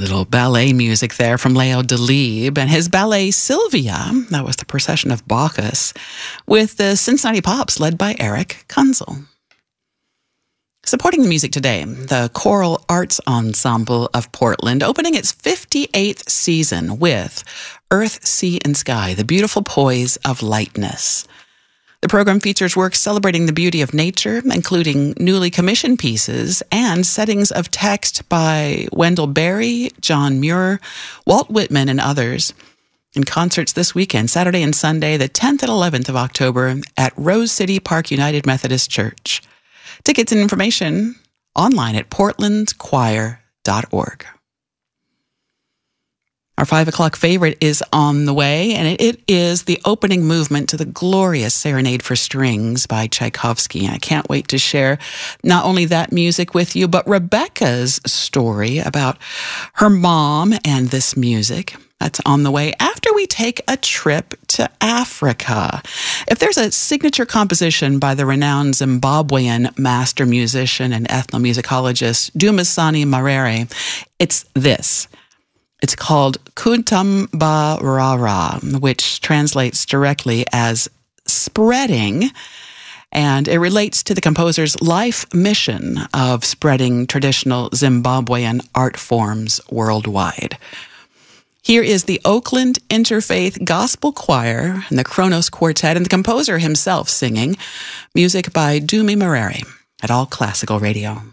Little ballet music there from Leo Delibes and his ballet Sylvia. That was the procession of Bacchus with the Cincinnati Pops led by Eric Kunzel. Supporting the music today, the Choral Arts Ensemble of Portland, opening its 58th season with Earth, Sea, and Sky, the beautiful poise of lightness. The program features works celebrating the beauty of nature, including newly commissioned pieces and settings of text by Wendell Berry, John Muir, Walt Whitman, and others. In concerts this weekend, Saturday and Sunday, the 10th and 11th of October at Rose City Park United Methodist Church. Tickets and information online at portlandchoir.org. Our 5 o'clock favorite is on the way, and it is the opening movement to the glorious Serenade for Strings by Tchaikovsky. I can't wait to share not only that music with you, but Rebecca's story about her mom and this music. That's on the way after we take a trip to Africa. If there's a signature composition by the renowned Zimbabwean master musician and ethnomusicologist Dumisani Marere, it's this. It's called Kuntambarara, which translates directly as spreading, and it relates to the composer's life mission of spreading traditional Zimbabwean art forms worldwide. Here is the Oakland Interfaith Gospel Choir and the Kronos Quartet and the composer himself singing, music by Dumi Marere at All Classical Radio.